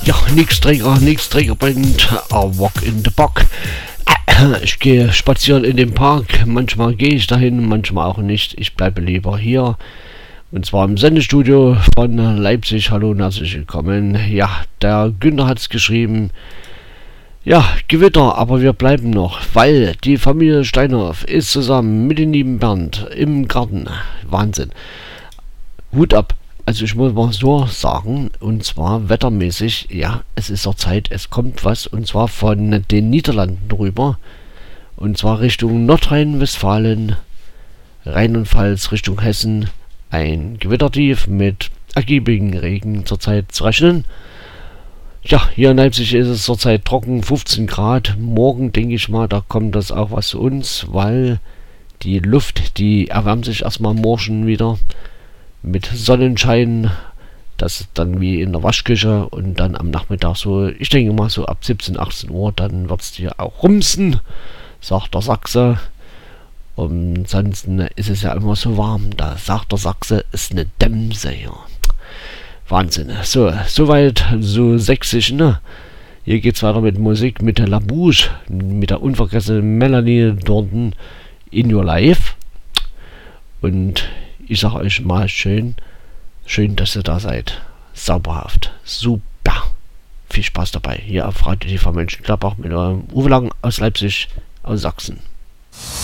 Ja, nix Träger bringt a walk in the park. Ich gehe spazieren in den Park. Manchmal gehe ich dahin, manchmal auch nicht. Ich bleibe lieber hier. Und zwar im Sendestudio von Leipzig. Hallo und herzlich willkommen. Ja, der Günther hat es geschrieben. Ja, Gewitter, aber wir bleiben noch, weil die Familie Steinhoff ist zusammen mit dem lieben Bernd im Garten. Wahnsinn. Hut ab. Also ich muss mal so sagen, und zwar wettermäßig, ja, es ist der Zeit, es kommt was, und zwar von den Niederlanden rüber, und zwar Richtung Nordrhein-Westfalen, Rheinland-Pfalz, Richtung Hessen, ein Gewittertief mit ergiebigen Regen zurzeit zu rechnen. Ja, hier in Leipzig ist es zurzeit trocken, 15 Grad, morgen denke ich mal, da kommt das auch was zu uns, weil die Luft, die erwärmt sich erstmal morgen wieder, mit Sonnenschein, das ist dann wie in der Waschküche und dann am Nachmittag so, ich denke mal so ab 17, 18 Uhr, dann wird es hier auch rumsen, sagt der Sachse. Und ansonsten ist es ja immer so warm, da sagt der Sachse, ist eine Dämse hier. Wahnsinn. So, soweit, so sächsisch, ne? Hier geht's weiter mit Musik, mit der La Bouche, mit der unvergessenen Melanie Dorton in Your Life. Und ich sage euch mal schön, dass ihr da seid. Sauberhaft. Super. Viel Spaß dabei. Hier auf Radio TV Mönchengladbach mit eurem Uwe Lang aus Leipzig, aus Sachsen.